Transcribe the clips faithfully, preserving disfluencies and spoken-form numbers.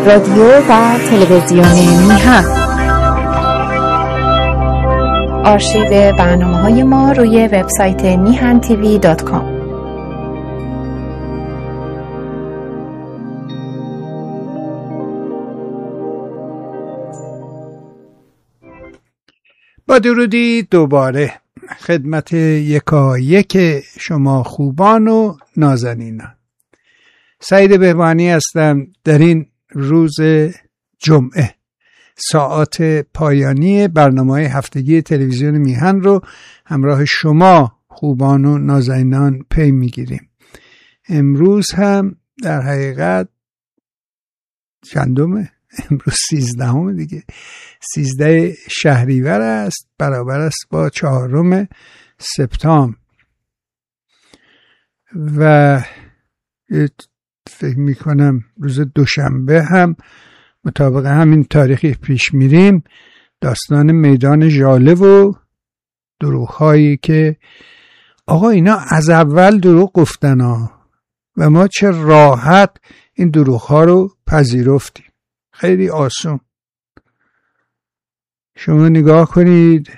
رادیو و تلویزیون میهن. آرشیو برنامه‌های ما روی وبسایت میهن تیوی دات کام. با درودی دوباره خدمت یکایک شما خوبان و نازنینان. سعید بهبانی هستم. در این روز جمعه ساعات پایانی برنامه‌های هفتگی تلویزیون میهن رو همراه شما خوبان و نازنینان پی میگیریم. امروز هم در حقیقت چندمه؟ امروز سیزدهم دیگه، سیزده شهریور است، برابر است با چهارم سپتامبر و فکر میکنم روز دوشنبه هم مطابق همین تاریخی پیش میریم. داستان میدان ژاله و دروغ‌هایی که آقا اینا از اول دروغ گفتن ها و ما چه راحت این دروغ‌ها رو پذیرفتیم. خیلی آسون. شما نگاه کنید،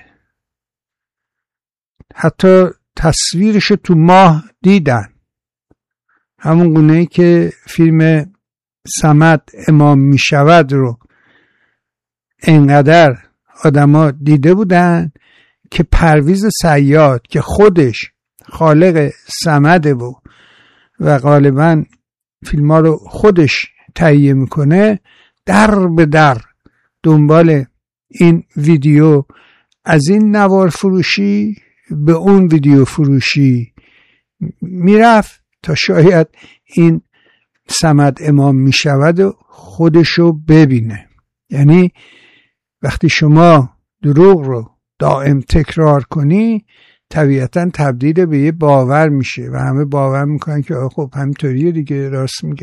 حتی تصویرش تو ماه دیدن، همون گونه‌ای که فیلم صمد امام می شود رو انقدر آدما دیده بودن که پرویز صیاد که خودش خالق صمده و و غالبا فیلم ها رو خودش تهیه میکنه، در به در دنبال این ویدیو از این نوار فروشی به اون ویدیو فروشی میرفت تا شاید این صمد امام میشود و خودشو ببینه. یعنی وقتی شما دروغ رو دائم تکرار کنی طبیعتا تبدیل به یه باور میشه و همه باور میکنن که خب همینطوریه دیگه، راست میگه.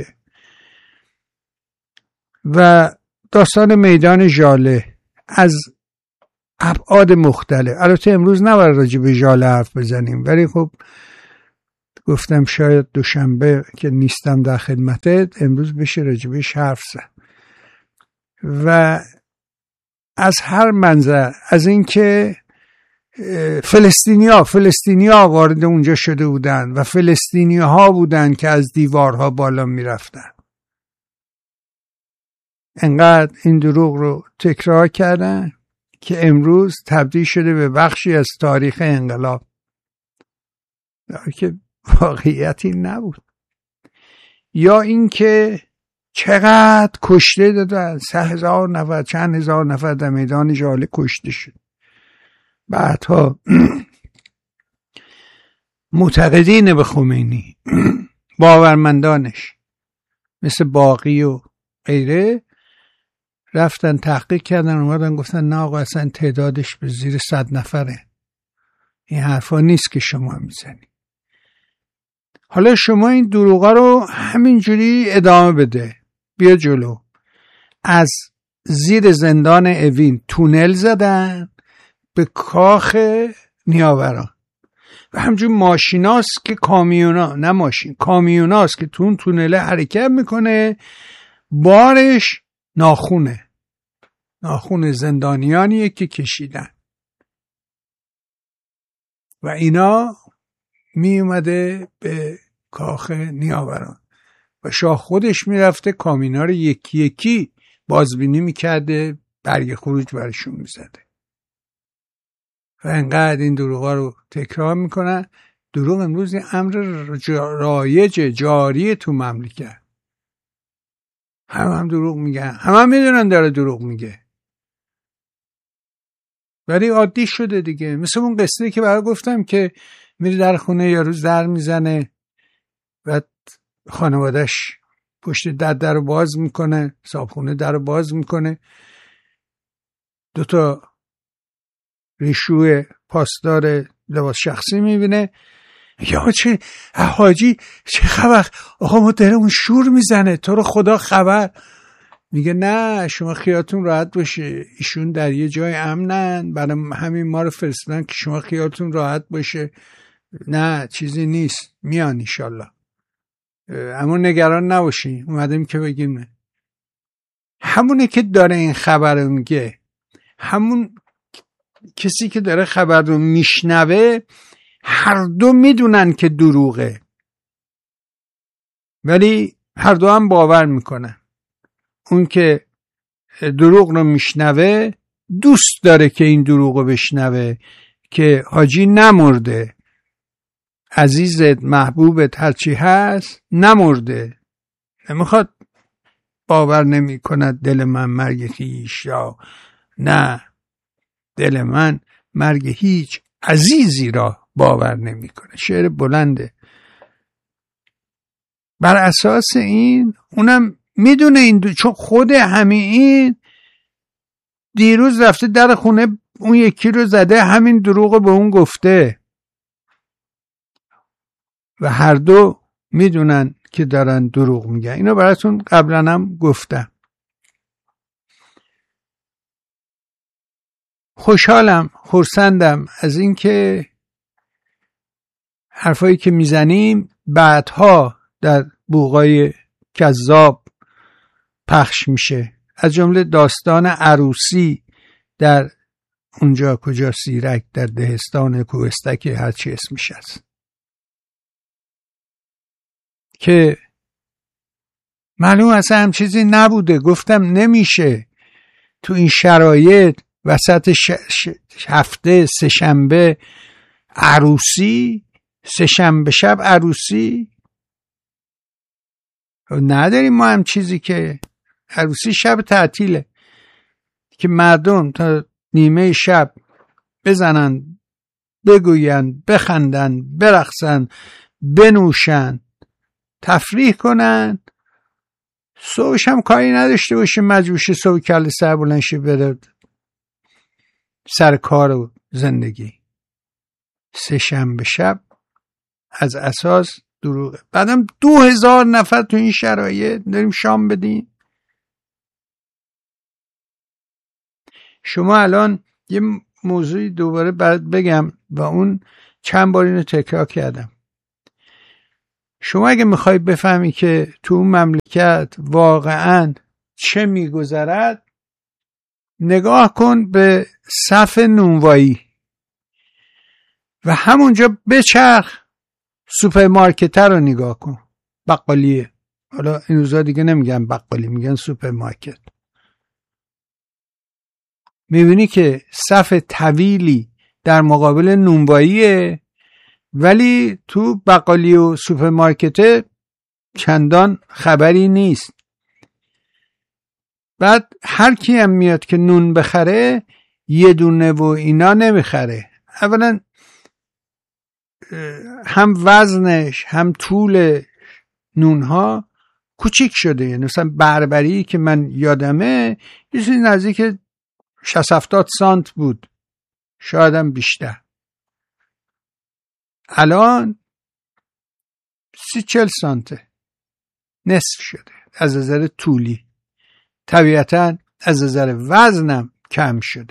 و داستان میدان ژاله از ابعاد مختلف، البته امروز نباید راجع به ژاله حرف بزنیم ولی خب گفتم شاید دوشنبه که نیستم در خدمتت امروز بشه راجع بهش حرف زد. و از هر منظر، از اینکه فلسطینیا فلسطینیا وارد اونجا شده بودن و فلسطینی ها بودن که از دیوارها بالا می رفتن، انقدر این دروغ رو تکرار کردن که امروز تبدیل شده به بخشی از تاریخ انقلاب، که واقعیتی نبود. یا اینکه چقدر کشته دادن، سه هزار نفر چند هزار نفر در میدان ژاله کشته شد. بعدها معتقدین به خمینی، باورمندانش مثل باقی و غیره رفتن تحقیق کردن، اومدن گفتن نه آقا اصلا تعدادش به زیر صد نفره. این حرفا نیست که شما میزنی. حالا شما این دروغا رو همینجوری ادامه بده، بیا جلو. از زیر زندان اوین تونل زدن به کاخ نیاوران و همجور ماشیناست که کامیونا، نه ماشین، کامیوناست که تو اون تونله حرکت میکنه، بارش ناخونه ناخون زندانیانیه که کشیدن و اینا می اومده به کاخ نیاوران و شاه خودش میرفته کامینا رو یکی یکی بازبینی میکرده، برگ خروج برشون میزده و انقدر این دروغا رو تکرار میکنن. دروغ امروز این امر رایج جاری تو مملکت، هم هم دروغ میگن، هم هم میدونن داره دروغ میگه ولی عادی شده دیگه. مثل اون قصه که برای گفتم که میره در خونه یارو در میزنه و خانوادش پشت در در رو باز میکنه، صابخونه در رو باز میکنه، دوتا ریشوی پاسدار لباس شخصی میبینه، میگه آقا چه حاجی چه خبر، آقا ما دلمون شور میزنه، تو رو خدا خبر. میگه نه شما خیالتون راحت باشه، ایشون در یه جای امنن، برای همین ما رو فرستادن که شما خیالتون راحت باشه، نه چیزی نیست، میان انشالله، اما نگران نباشین، اومدیم که بگیم. همونه که داره این خبر رو میگه، همون کسی که داره خبر رو میشنوه، هر دو میدونن که دروغه، ولی هر دو هم باور میکنن. اون که دروغ رو میشنوه دوست داره که این دروغ رو بشنوه که حاجی نمرده، عزیزت محبوبت هرچی هست نمرده، نمیخواد، باور نمی کند دل من مرگ خویش را، نه دل من مرگ هیچ عزیزی را باور نمی کنه. شعر بلنده. بر اساس این اونم میدونه این دو... چون خود همین این دیروز رفته در خونه اون یکی رو زده، همین دروغ به اون گفته و هر دو میدونن که دارن دروغ میگن. اینو براتون قبلا هم گفتم. خوشحالم، خرسندم از این که حرفایی که میزنیم بعدها در بوقای کذاب پخش میشه، از جمله داستان عروسی در اونجا کجا سیرک در دهستان کوهستک هرچی اسمش هست، که معلوم اصلا هم چیزی نبوده. گفتم نمیشه تو این شرایط وسط ش... ش... هفته سه شنبه عروسی، سه شنبه شب عروسی نداریم ما. هم چیزی که عروسی شب تعطیله که مردم تا نیمه شب بزنن، بگوین، بخندن، برقصن، بنوشن، تفریح کنن، صبحش هم کاری نداشته باشه، مجبور شه صبح کله سر بلند شه بره سر کار و زندگی. سه شنبه شب از اساس دروغه. بعدم دو هزار نفر تو این شرایط داریم شام بدیم. شما الان یه موضوعی دوباره بعد بگم و اون چند بار اینو تکرار کردم. شما اگه میخوای بفهمی که تو اون مملکت واقعاً چه میگذرد، نگاه کن به صف نونوایی و همونجا بچرخ سوپرمارکت رو نگاه کن، بقالیه، حالا این روزا دیگه نمیگن بقالی، میگن سوپرمارکت. میبینی که صف طویلی در مقابل نونواییه، ولی تو بقالی و سوپرمارکت چندان خبری نیست. بعد هر کی هم میاد که نون بخره یه دونه و اینا نمیخره. اولا هم وزنش هم طول نونها کوچیک شده. یعنی مثلا بربری که من یادمه یه چیزی نزدیک شصت هفتاد سانت بود، شاید هم بیشتر. الان سی چل سانته، نصف شده از نظر طولی. طبیعتاً از نظر وزنم کم شده.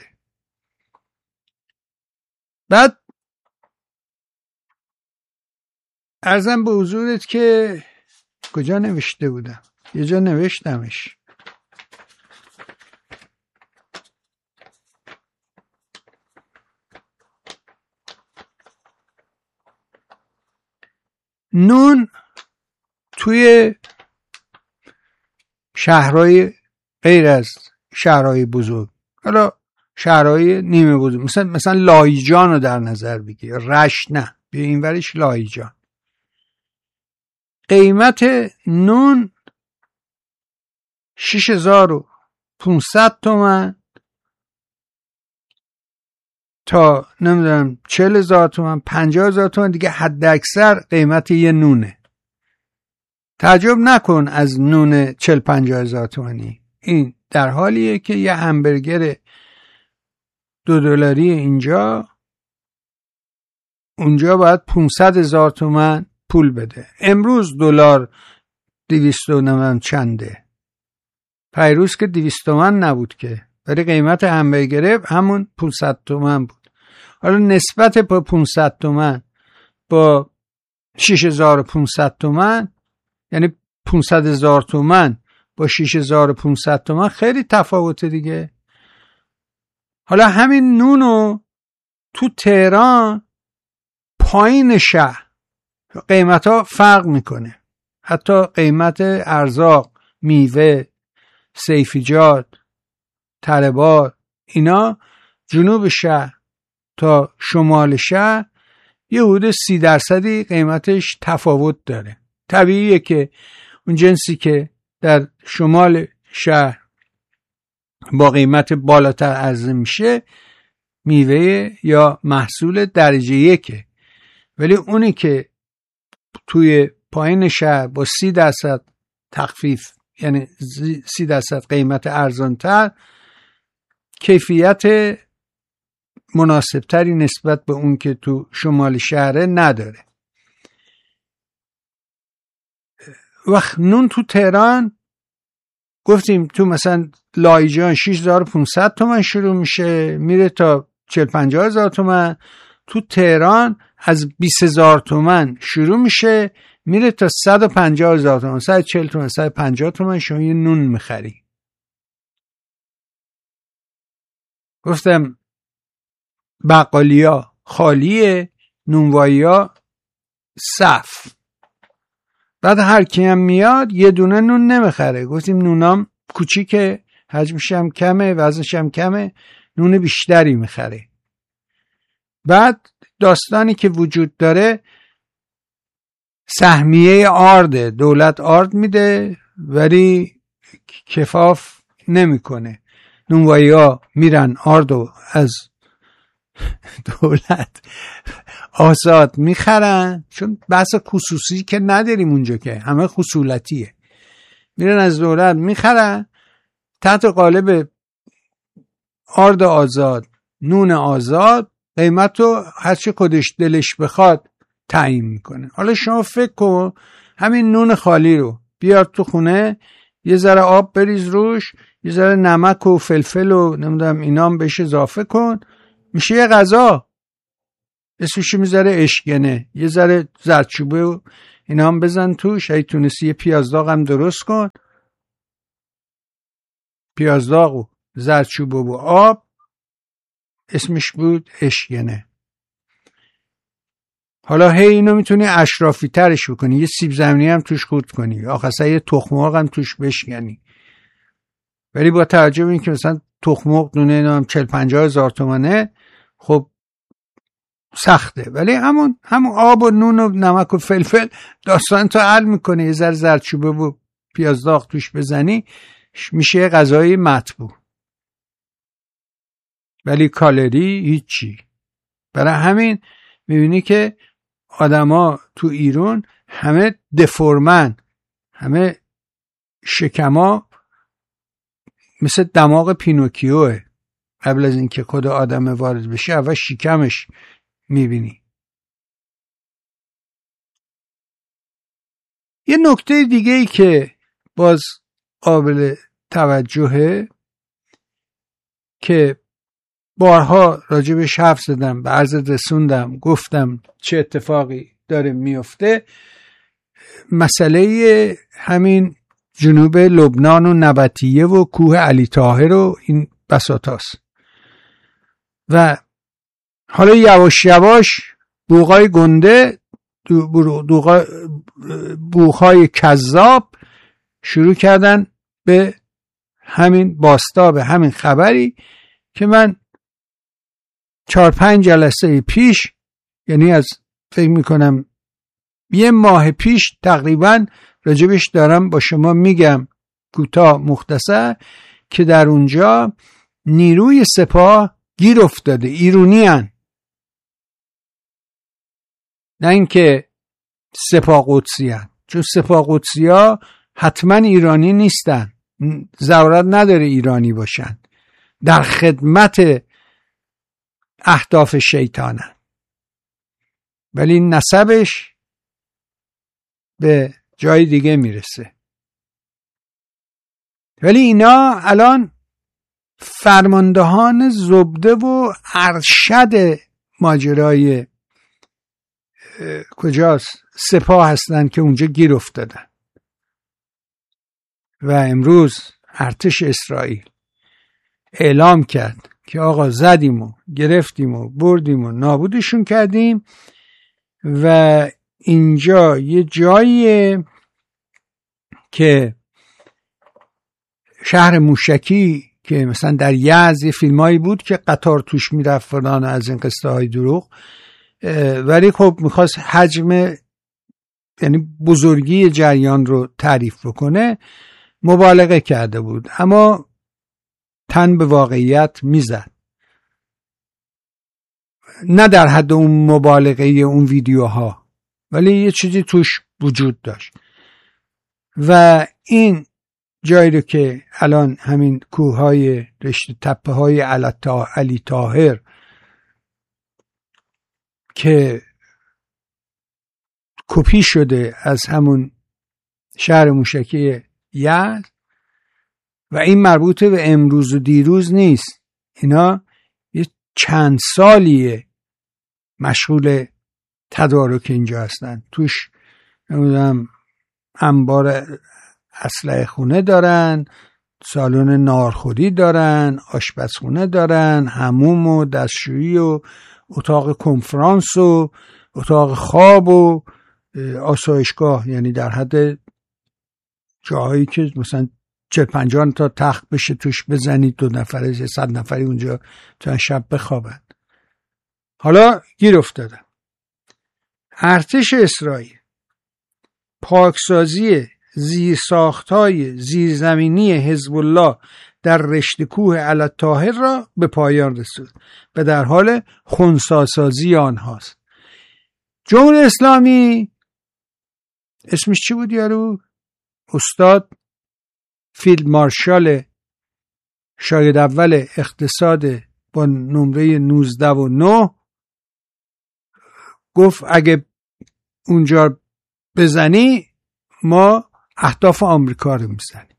بعد عرضم به حضورت که کجا نوشته بودم، یه جا نوشتمش. نون توی شهرهای غیر از شهرهای بزرگ، حالا شهرهای نیمه بزرگ، مثلا مثلا لایجان رو در نظر بگیر، رشت نه، بیا این ورش لایجان، قیمت نون شش هزار و پانصد تومن تا نمیدونم چهل هزار تومن، پنجاه هزار تومن دیگه حد اکثر قیمت یه نونه. تعجب نکن از نون چهل پنجاه هزار تومنی. این در حالیه که یه همبرگر دو دلاری اینجا، اونجا باید پانصد هزار تومن پول بده. امروز دلار دویست و نمیدونم چنده، پیروز که دویست تومن نبود که، ولی قیمت همبرگر همون پانصد تومن بود. حالا نسبت با پانصد تومن با شش هزار و پانصد تومن، یعنی پانصد هزار تومن با شش هزار و پانصد تومان خیلی تفاوته دیگه. حالا همین نونو تو تهران پایین شهر قیمت ها فرق میکنه، حتی قیمت ارزاق، میوه، سیفیجات، تربار، اینا جنوب شهر تا شمال شهر یه حدود سی درصدی قیمتش تفاوت داره. طبیعیه که اون جنسی که در شمال شهر با قیمت بالاتر عرضه میشه میوه یا محصول درجه یکه، ولی اونی که توی پایین شهر با سی درصد تخفیف، یعنی سی درصد قیمت ارزانتر، کیفیت مناسبتری نسبت به اون که تو شمال شهره نداره. وقت نون تو تهران گفتیم تو مثلا لایجان شش هزار و پانصد تومان شروع میشه میره تا چهل پنجاه هزار تومان. تو تهران از بیست هزار تومان شروع میشه میره تا صد و پنجاه هزار تومان، صد و چهل تومان، صد و پنجاه تومان شما یه نون میخری. گفتم بقالیا خالیه، نونواییا صف. بعد هر کی هم میاد یه دونه نون نمیخره. گفتیم نونام کوچیکه، حجمش هم کمه، وزنش هم کمه، نون بیشتری میخره. بعد داستانی که وجود داره سهمیه آرده، دولت آرد میده ولی کفاف نمیکنه. نونوایی‌ها میرن آردو از دولت آزاد میخرن، چون بحث خصوصی که نداریم اونجا، که همه خصولتیه. میرن از دولت میخرن تحت قالب آرد آزاد، نون آزاد، قیمت رو هرچی خودش دلش بخواد تعیین میکنه. حالا شما فکر کن همین نون خالی رو بیار تو خونه، یه ذره آب بریز روش، یه ذره نمک و فلفل و نمیدونم اینام بهش اضافه کن، میشه یه غذا. اسمش میذاره اشگنه، یه ذره زردچوبه و اینام بزن توش. اگه تونستی یه پیازداغ هم درست کن، پیازداغ و زردچوبه و آب، اسمش بود اشگنه. حالا هی اینو میتونی اشرافی ترش بکنی، یه سیب زمینی هم توش خورد کنی، آخرسا یه تخم مرغ هم توش بشکنی. ولی با توجه به این که مثلا تخم مرغ دونه اینا هم چهل پنجاه هزار تومانه، خب سخته. ولی همون همون آب و نون و نمک و فلفل داستان تو حل میکنه. یه ذره زردچوبه و پیازداغ توش بزنی، میشه غذای مطبوع، ولی کالری هیچی. برای همین میبینی که آدما تو ایران همه دفرمن، همه شکما مثل دماغ پینوکیوه. قبل از اینکه خود آدم وارد بشه اول شکمش میبینی. یه نکته دیگه ای که باز قابل توجهه که بارها راجبش حرف زدم، به عرضت رسوندم، گفتم چه اتفاقی داره میفته، مسئله همین جنوب لبنان و نبطیه و کوه علی طاهر و این بساطاست. و حالا یواش یواش بوقای گنده، بوقای کذاب شروع کردن به همین باستا، به همین خبری که من چهار پنج جلسه پیش، یعنی از فکر میکنم یه ماه پیش تقریبا راجبش دارم با شما میگم کوتاه مختصر، که در اونجا نیروی سپاه گیر افتاده، ایرانی هن، نه اینکه سپاه قدسی هن. چون سپاه قدسی ها حتما ایرانی نیستن، ضرورت نداره ایرانی باشن، در خدمت اهداف شیطانن، ولی نسبش به جای دیگه میرسه. ولی اینا الان فرماندهان زبده و ارشد ماجرای کجاست؟ سپاه هستن که اونجا گیر افتادن. و امروز ارتش اسرائیل اعلام کرد که آقا زدیم و گرفتیم و بردیم و نابودشون کردیم و اینجا یه جاییه که شهر موشکی که مثلا در یزد یه فیلمایی بود که قطار توش میرفت فلان از این قصه های دروغ، ولی خب میخواست حجم یعنی بزرگی جریان رو تعریف بکنه، مبالغه کرده بود اما تن به واقعیت میزد، نه در حد اون مبالغه اون ویدیوها ولی یه چیزی توش وجود داشت. و این جایی رو که الان همین کوههای رشته تپه های علی طاهر که کپی شده از همون شهر موشکی یزد و این مربوط به امروز و دیروز نیست، اینا یه چند سالیه مشغول تدارک اینجا هستن، توش نمیدونم انبار اسلحه خونه دارن، سالن نارخوری دارن، آشپزخونه دارن، حموم و دستشویی و اتاق کنفرانس و اتاق خواب و آسایشگاه، یعنی در حد جاهایی که مثلا چه پنجان تا تخت بشه توش بزنید دو نفره صد نفری اونجا تا شب بخوابن. حالا گیر افتادم. ارتش اسرائیل پاکسازی زیرساخت‌های زیرزمینی حزب الله در رشته کوه علی طاهر را به پایان رسوند و در حال خنثی‌سازی آنهاست. جمهوری اسلامی اسمش چی بود یارو؟ استاد فیلد مارشال شاگرد اول اقتصاد با نمره نوزده و نه گفت اگه اونجا بزنی ما اهداف آمریکا رو میزنیم.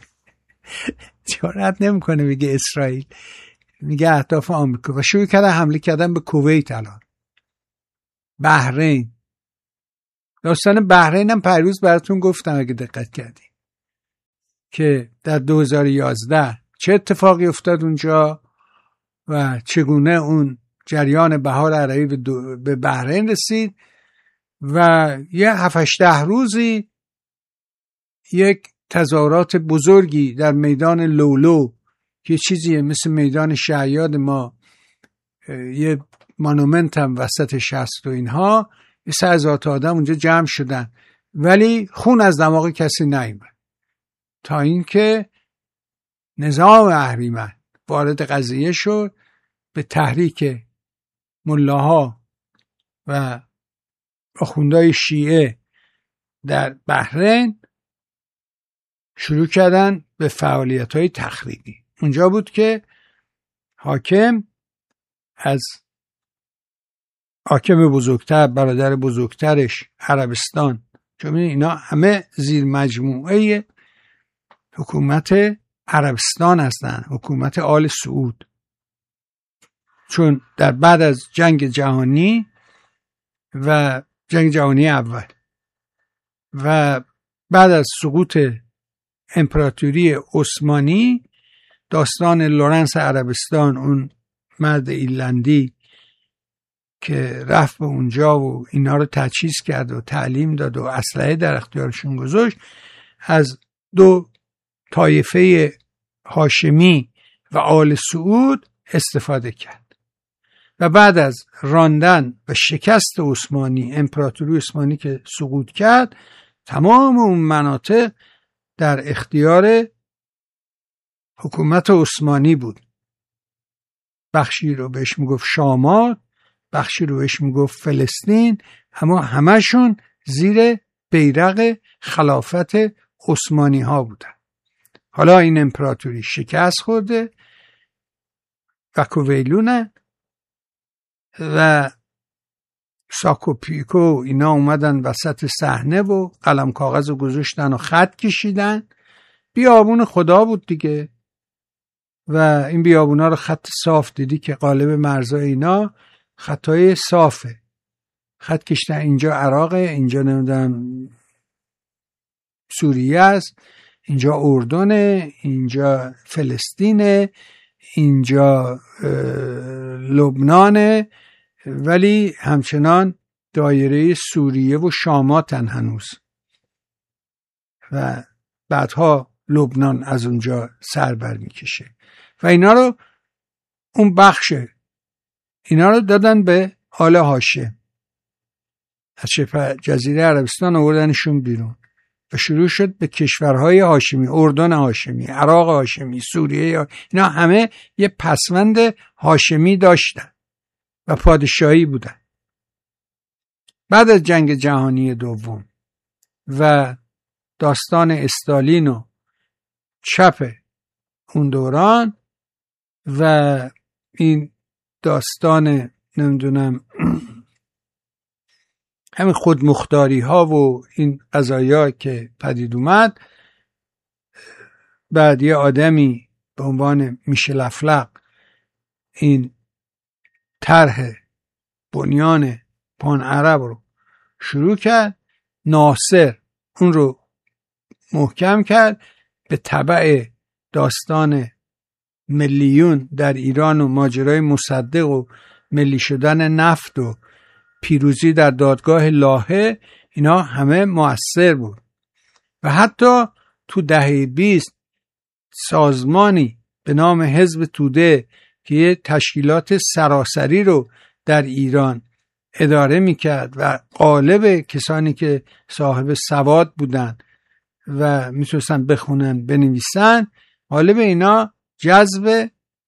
جرئت نمیکنه میگه اسرائیل، میگه اهداف آمریکا. و شروع کردن حمله کردن به کویت. الان بحرین، داستان بحرین هم پیروز براتون گفتم اگه دقت کردی که در دو هزار و یازده چه اتفاقی افتاد اونجا و چگونه اون جریان بهار عربی به بحرین رسید و یه هفت هشت روزی یک تظاهرات بزرگی در میدان لولو که چیزیه مثل میدان شهیاد ما، یه مانومنت هم وسطش هست و اینها، یه سه هزار تا آدم اونجا جمع شدن ولی خون از دماغ کسی نیامد تا اینکه نظام اهریمن وارد قضیه شد، به تحریک ملاها و آخوندهای شیعه در بحرین شروع کردن به فعالیت‌های تخریبی. اونجا بود که حاکم از حاکم بزرگتر، برادر بزرگترش عربستان، چون اینا همه زیر مجموعه حکومت عربستان هستن، حکومت آل سعود، چون در بعد از جنگ جهانی و جنگ جهانی اول و بعد از سقوط امپراتوری عثمانی، داستان لورنس عربستان، اون مرد ایرلندی که رفت به اونجا و اینا رو تجهیز کرد و تعلیم داد و اسلحه در اختیارشون گذاشت، از دو طایفه هاشمی و آل سعود استفاده کرد و بعد از راندن و شکست عثمانی، امپراتوری عثمانی که سقوط کرد، تمام اون مناطق در اختیار حکومت عثمانی بود. بخشی رو بهش میگفت شامات، بخشی رو بهش میگفت فلسطین، اما همشون زیر بیرق خلافت عثمانی ها بودن. حالا این امپراتوری شکست خورده و کویلونه و ساکو پیکو اینا اومدن وسط صحنه و قلم کاغذ رو گذاشتن و خط کشیدن. بیابون خدا بود دیگه و این بیابونا رو خط صاف دیدی که قالب مرزای اینا خطای صافه، خط کشیدن اینجا عراقه، اینجا نمیدونم سوریه است، اینجا اردنه، اینجا فلسطینه، اینجا لبنانه، ولی همچنان دایره سوریه و شاماتن هنوز و بعدها لبنان از اونجا سر بر میکشه و اینا رو اون بخشه اینا رو دادن به آل هاشم، از شبه جزیره عربستان آوردنشون بیرون و شروع شد به کشورهای هاشمی، اردن هاشمی، عراق هاشمی، سوریه، اینا همه یه پسوند هاشمی داشتن و پادشاهی بودن. بعد از جنگ جهانی دوم و داستان استالین و چپ اون دوران و این داستان نمیدونم همین خودمختاری ها و این قضایا که پدید اومد، بعد یه آدمی به عنوان میشل افلق این طرح بنیان پان عرب رو شروع کرد، ناصر اون رو محکم کرد، به تبع داستان ملیون در ایران و ماجرای مصدق و ملی شدن نفت و پیروزی در دادگاه لاهه، اینا همه مؤثر بود. و حتی تو دهه بیست سازمانی به نام حزب توده که یه تشکیلات سراسری رو در ایران اداره میکرد و غالب کسانی که صاحب سواد بودن و میتونستن بخونن بنویسن، غالب اینا جذب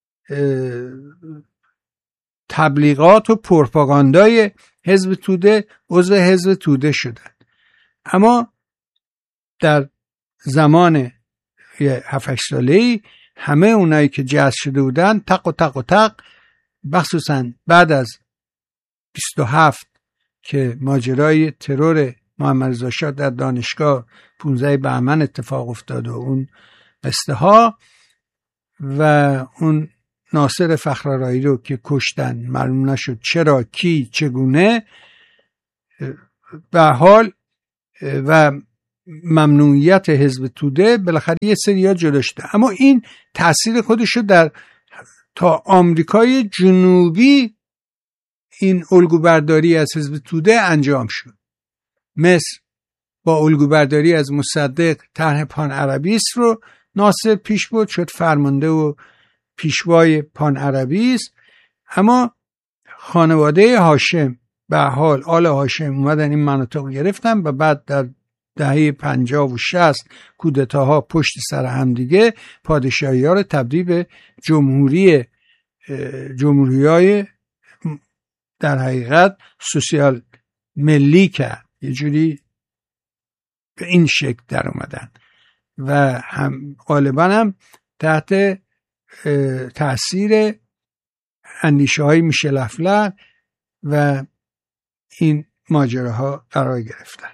تبلیغات و پروپاگاندای حزب توده عضو حزب توده شدن. اما در زمان یه هفت هشت ساله‌ای همه اونایی که جذب شده بودن تق و تق و تق، مخصوصا بعد از بیست و هفت که ماجرای ترور محمد رضا شاه در دانشگاه پانزده بهمن اتفاق افتاد و اون قصه ها و اون ناصر فخرآرایی رو که کشتن، معلوم نشد چرا، کی، چگونه، به حال و ممنوعیت حزب توده بالاخره یه سری ها جدا شده. اما این تأثیر خودشو در تا آمریکای جنوبی این الگوبرداری از حزب توده انجام شد. مصر با الگوبرداری از مصدق طرح پان عربیست رو ناصر پیش برد، شد فرمانده و پیشوای پان عربیست. اما خانواده هاشم به حال آل هاشم اومدن این مناطق گرفتن و بعد در دهه پنجاه و شصت کودتاها پشت سر هم دیگه پادشاهی ها رو تبدیل به جمهوری جمهوری های در حقیقت سوسیال ملی کرد. یه جوری به این شکل در اومدن و هم غالبا هم تحت تأثیر اندیشه های میشل افلق و این ماجراها قرار گرفتن.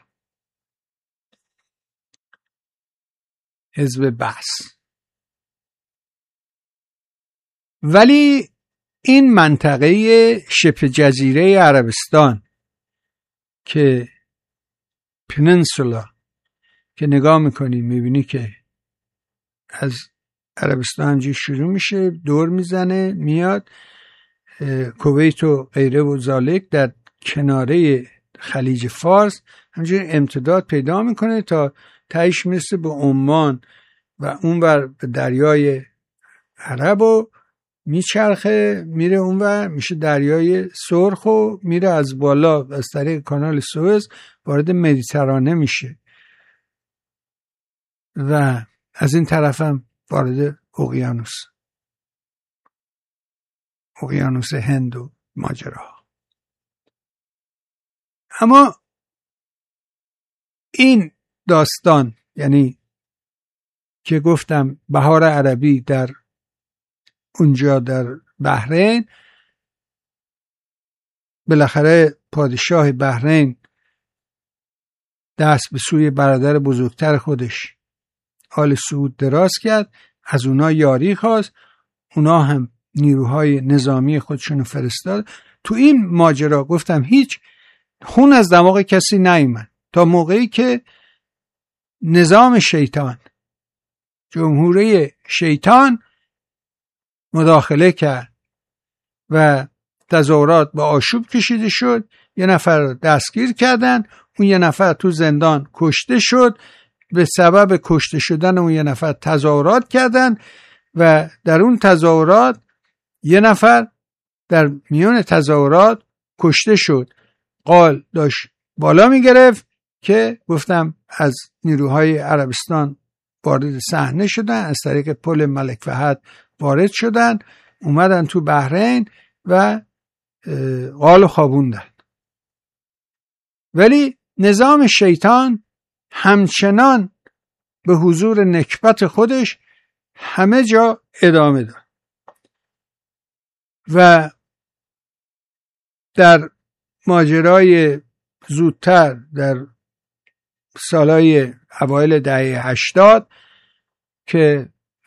حزب بعث. ولی این منطقه شبه جزیره عربستان که پنینسولا که نگاه میکنی میبینی که از عربستان جی شروع میشه، دور میزنه میاد کویت و غیره و ذالک در کناره خلیج فارس همجوری امتداد پیدا میکنه تا تهش میرسه به عمان و اونور به دریای عرب و میچرخه میره اونور میشه دریای سرخ و میره از بالا از طریق کانال سوئز وارد مدیترانه میشه و از این طرف هم وارد اقیانوس اقیانوس هند و ماجرا. اما این داستان، یعنی که گفتم بهار عربی در اونجا در بحرین، بالاخره پادشاه بحرین دست به سوی برادر بزرگتر خودش آل سعود دراز کرد، از اونا یاری خواست، اونا هم نیروهای نظامی خودشونو فرستاد. تو این ماجرا گفتم هیچ خون از دماغ کسی نیامد تا موقعی که نظام شیطان جمهوری شیطان مداخله کرد و تظاهرات به آشوب کشیده شد. یه نفر رو دستگیر کردن، اون یه نفر تو زندان کشته شد. به سبب کشته شدن اون یه نفر تظاهرات کردن و در اون تظاهرات یه نفر در میان تظاهرات کشته شد. قال داشت بالا می گرفت که گفتم از نیروهای عربستان وارد صحنه شدن، از طریق پل ملک فهد وارد شدن، اومدن تو بحرین و قال خوابوندن. ولی نظام شیطان همچنان به حضور نکبت خودش همه جا ادامه داد و در ماجرای زودتر در سالهای اوایل دهه هشتاد که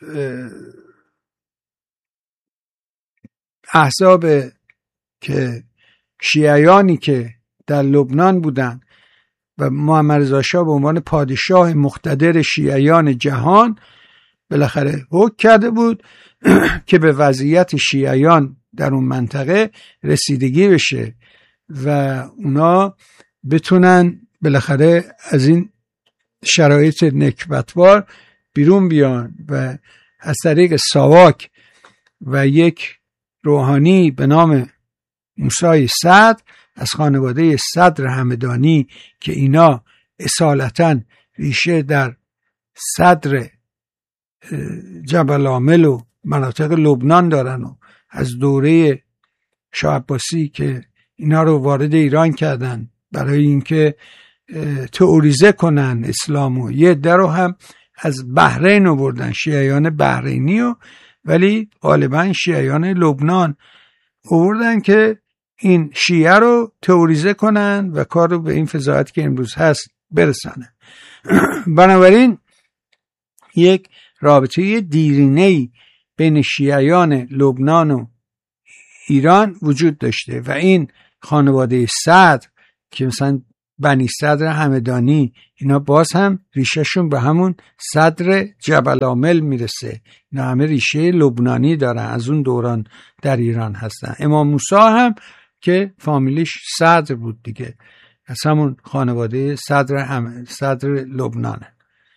احزاب که شیعیانی که در لبنان بودن و محمد رضا شاه به عنوان پادشاه مقتدر شیعیان جهان بالاخره حکم کرده بود که به وضعیت شیعیان در اون منطقه رسیدگی بشه و اونا بتونن بالاخره از این شرایط نکبتبار بیرون بیان و از طریق ساواک و یک روحانی به نام موسی صدر از خانواده صدر همدانی که اینا اصالتاً ریشه در صدر جبل عامل و مناطق لبنان دارن و از دوره شاه عباسی که اینا رو وارد ایران کردن برای اینکه تئوریزه کنن اسلامو، یه در رو هم از بحرین آوردن، شیعیان بحرینی و ولی غالبا شیعیان لبنان آوردن که این شیعه رو تئوریزه کنن و کار رو به این فضاحت که امروز هست برسانه. بنابراین یک رابطه دیرینه‌ای بین شیعیان لبنان و ایران وجود داشته و این خانواده صدر که مثلا بنی صدر همدانی اینا باز هم ریشهشون به همون صدر جبل عامل میرسه. اینا همه ریشه لبنانی دارن، از اون دوران در ایران هستن. امام موسی هم که فامیلیش صدر بود دیگه، از همون خانواده صدر هم صدر لبنانه.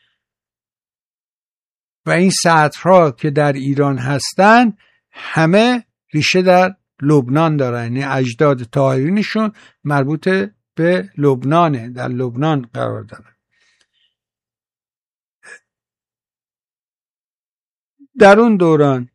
و این صدرها که در ایران هستن همه ریشه در لبنان دارن، یعنی اجداد طاهرینشون مربوط به لبنانه، در لبنان قرار دارن. در اون دوران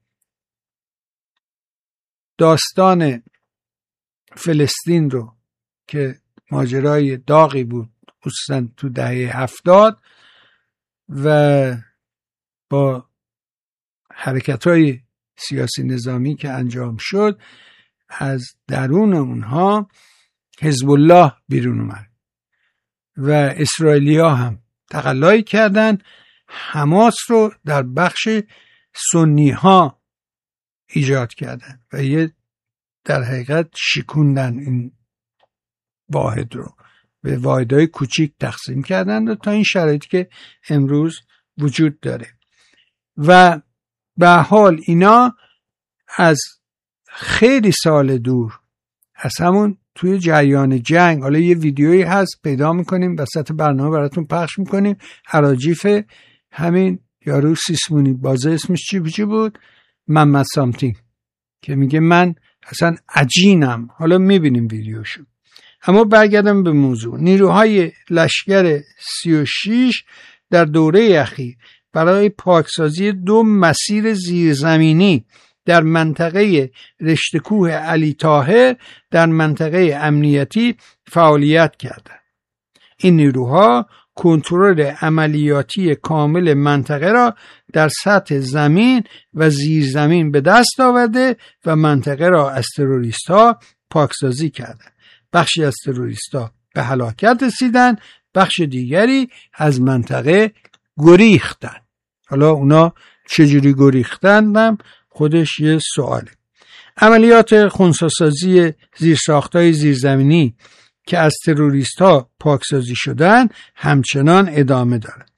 داستان فلسطین رو که ماجرای داغی بود خصوصا تو دهه هفتاد و با حرکت‌های سیاسی نظامی که انجام شد، از درون اونها حزب الله بیرون اومد و اسرائیلیا هم تقلایی کردن، حماس رو در بخش سنی ها ایجاد کردن و یه در حقیقت شکوندن این واحد رو به واحدهای کوچیک تقسیم کردن و تا این شرایطی که امروز وجود داره. و به حال اینا از خیلی سال دور، از همون توی جریان جنگ، حالا یه ویدیویی هست پیدا میکنیم وسط برنامه براتون پخش میکنیم، حراجیف همین یارو سیسمونی بازه اسمش چی چی بود، محمد سامتین، که میگه من اصلا عجینم. حالا میبینیم ویدیوشو. اما برگردم به موضوع. نیروهای لشکر سی و شش در دوره اخیر برای پاکسازی دو مسیر زیرزمینی در منطقه رشته‌کوه علی طاهر در منطقه امنیتی فعالیت کردند. این نیروها کنترل عملیاتی کامل منطقه را در سطح زمین و زیرزمین به دست آورده و منطقه را از تروریست‌ها پاکسازی کردند. بخشی از تروریست‌ها به هلاکت رسیدند، بخش دیگری از منطقه گریختند. حالا اونا چجوری گریختند خودش یه سواله. عملیات خنثی‌سازی زیرساخت‌های زیرزمینی که از تروریست‌ها پاکسازی شدن همچنان ادامه دارد.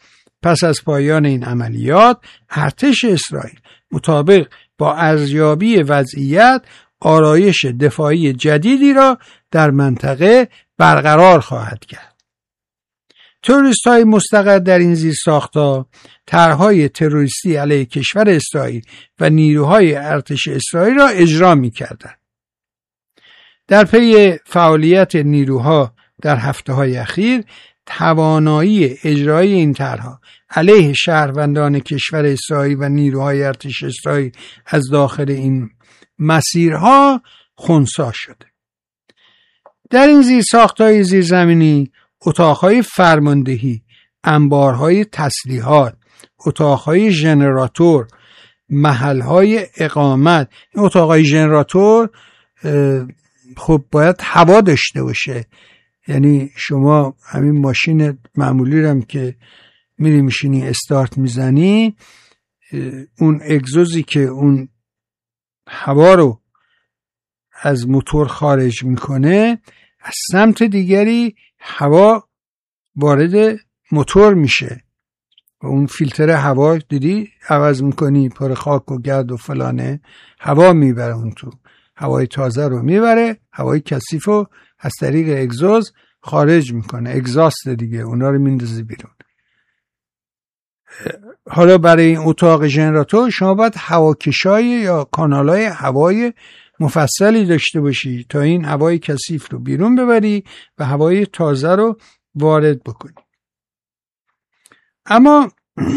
پس از پایان این عملیات ارتش اسرائیل مطابق با ارزیابی وضعیت آرایش دفاعی جدیدی را در منطقه برقرار خواهد کرد. تروریست‌های مستقر در این زیرساخت‌ها طرح‌های تروریستی علیه کشور اسرائیل و نیروهای ارتش اسرائیل را اجرا می‌کردند. در پی فعالیت نیروها در هفته‌های اخیر توانایی اجرای این طرح‌ها علیه شهروندان کشور اسرائیل و نیروهای ارتش اسرائیل از داخل این مسیرها خنثی شده. در این زیرساخت‌های زیرزمینی اتاق‌های فرماندهی، انبارهای تسلیحات، اتاق‌های ژنراتور، محل‌های اقامت. این اتاق‌های ژنراتور خب باید هوا داشته باشه، یعنی شما همین ماشین معمولی رو هم که میری میشینی استارت میزنی، اون اگزوزی که اون هوا رو از موتور خارج میکنه، از سمت دیگری هوا وارد موتور میشه و اون فیلتر هوا دیدی عوض میکنی، پر خاک و گرد و فلانه، هوا میبره اون تو، هوای تازه رو میبره، هوای کثیف رو از طریق اگزوز خارج میکنه، اگزاست دیگه، اونا رو میندازه بیرون. حالا برای این اتاق ژنراتور شما باید هواکشای یا کانالای هوای مفصلی داشته باشی تا این هوای کثیف رو بیرون ببری و هوای تازه رو وارد بکنی. اما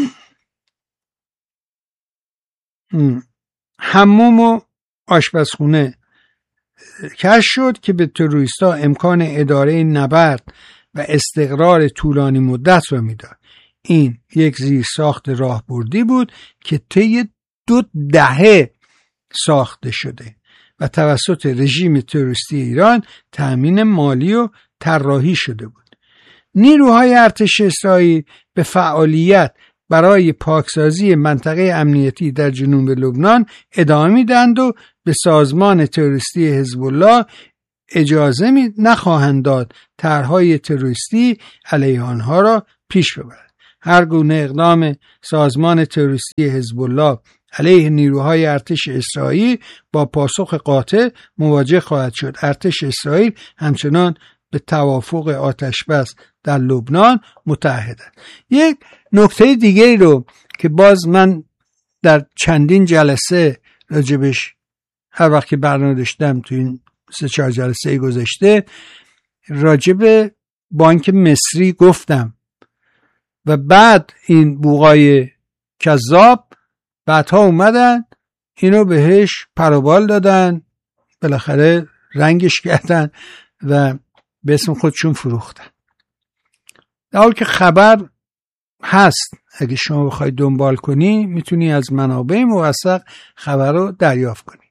حموم و آشپزخونه کشف شد که به تروریست‌ها امکان اداره نبرد و استقرار طولانی مدت را میداد. این یک زیرساخت راهبردی بود که طی دو دهه ساخته شده و توسط رژیم تروریستی ایران تأمین مالی و طراحی شده بود. نیروهای ارتش اسرائیل به فعالیت برای پاکسازی منطقه امنیتی در جنوب لبنان ادامه میدند و به سازمان تروریستی حزب الله اجازه می نخواهند داد طرحهای تروریستی علیه آنها را پیش ببرد. هر گونه اقدام سازمان تروریستی حزب الله علیه نیروهای ارتش اسرائیل با پاسخ قاطع مواجه خواهد شد. ارتش اسرائیل همچنان به توافق آتشبس در لبنان متعهد است. یک نکته دیگه رو که باز من در چندین جلسه راجبش هر وقت که برنامه داشتم تو این سه چهار جلسه گذشته راجب بانک مصری گفتم و بعد این بوقای کذاب بعدها اومدن اینو بهش پروبال دادن، بالاخره رنگش کردن و به اسم خودشون فروختن. در حالی که خبر هست، اگه شما بخوای دنبال کنی میتونی از منابع موثق خبر رو دریافت کنی.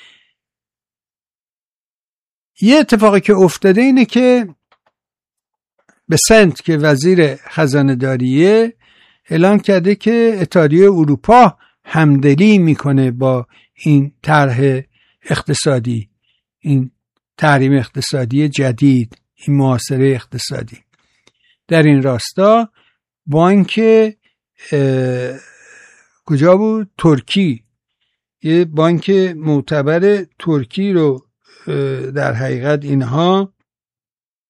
یه اتفاقی که افتاده اینه که بسنت که وزیر خزانه داریه اعلام کرده که اتحادیه اروپا همدلی میکنه با این طرح اقتصادی، این تحریم اقتصادی جدید، این محاصره اقتصادی. در این راستا بانک کجا بود؟ ترکی، یه بانک معتبر ترکی رو در حقیقت اینها